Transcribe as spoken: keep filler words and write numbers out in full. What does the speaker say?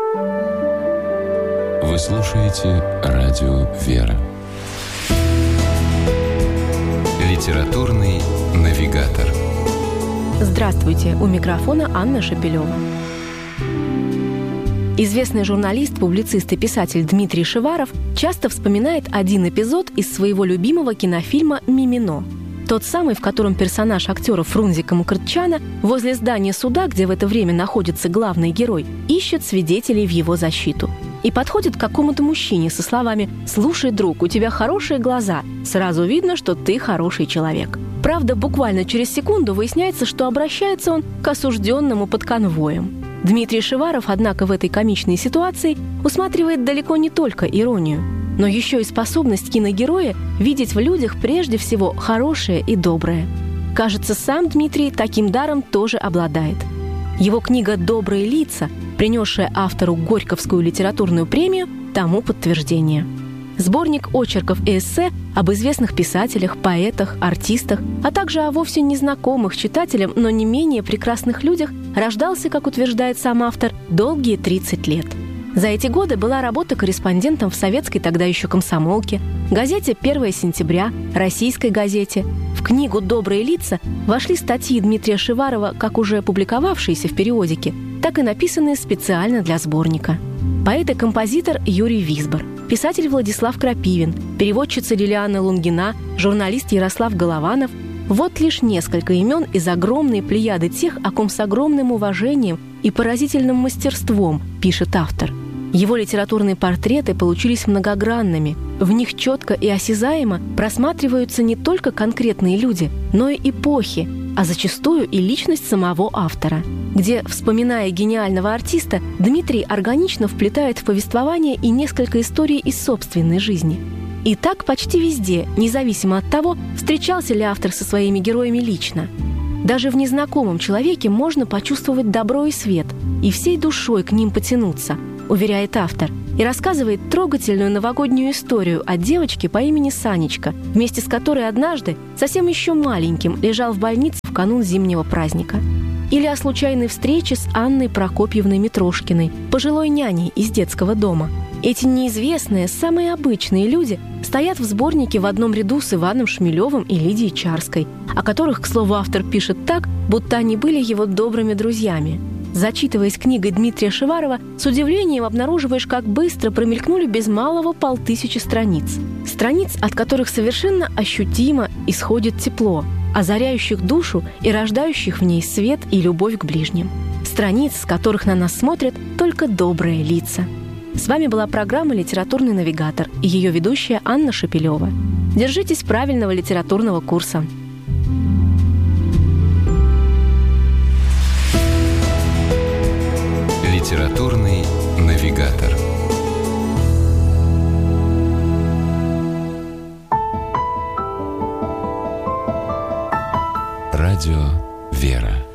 Вы слушаете радио «Вера». Литературный навигатор. Здравствуйте, у микрофона Анна Шапилева. Известный журналист, публицист и писатель Дмитрий Шиваров часто вспоминает один эпизод из своего любимого кинофильма «Мимино». Тот самый, в котором персонаж актера Фрунзика Мукртчяна возле здания суда, где в это время находится главный герой, ищет свидетелей в его защиту. И подходит к какому-то мужчине со словами: «Слушай, друг, у тебя хорошие глаза. Сразу видно, что ты хороший человек». Правда, буквально через секунду выясняется, что обращается он к осужденному под конвоем. Дмитрий Шиваров, однако, в этой комичной ситуации усматривает далеко не только иронию, но еще и способность киногероя видеть в людях прежде всего хорошее и доброе. Кажется, сам Дмитрий таким даром тоже обладает. Его книга «Добрые лица», принесшая автору Горьковскую литературную премию, тому подтверждение. Сборник очерков и эссе об известных писателях, поэтах, артистах, а также о вовсе незнакомых читателям, но не менее прекрасных людях рождался, как утверждает сам автор, долгие тридцать лет. За эти годы была работа корреспондентом в советской тогда еще «Комсомолке», газете «Первое сентября», российской газете. В книгу «Добрые лица» вошли статьи Дмитрия Шиварова, как уже публиковавшиеся в периодике, так и написанные специально для сборника. Поэт и композитор Юрий Висбор, писатель Владислав Крапивин, переводчица Лилиана Лунгина, журналист Ярослав Голованов – вот лишь несколько имен из огромной плеяды тех, о ком с огромным уважением и поразительным мастерством пишет автор. Его литературные портреты получились многогранными. В них четко и осязаемо просматриваются не только конкретные люди, но и эпохи, а зачастую и личность самого автора, где, вспоминая гениального артиста, Дмитрий органично вплетает в повествование и несколько историй из собственной жизни. И так почти везде, независимо от того, встречался ли автор со своими героями лично. Даже в незнакомом человеке можно почувствовать добро и свет, и всей душой к ним потянуться, уверяет автор, и рассказывает трогательную новогоднюю историю о девочке по имени Санечка, вместе с которой однажды, совсем еще маленьким, лежал в больнице в канун зимнего праздника. Или о случайной встрече с Анной Прокопьевной Митрошкиной, пожилой няней из детского дома. Эти неизвестные, самые обычные люди стоят в сборнике в одном ряду с Иваном Шмелевым и Лидией Чарской, о которых, к слову, автор пишет так, будто они были его добрыми друзьями. Зачитываясь книгой Дмитрия Шиварова, с удивлением обнаруживаешь, как быстро промелькнули без малого полтысячи страниц. Страниц, от которых совершенно ощутимо исходит тепло, озаряющих душу и рождающих в ней свет и любовь к ближним. Страниц, с которых на нас смотрят только добрые лица. С вами была программа «Литературный навигатор» и ее ведущая Анна Шапилева. Держитесь правильного литературного курса. Литературный навигатор. Радио «Вера».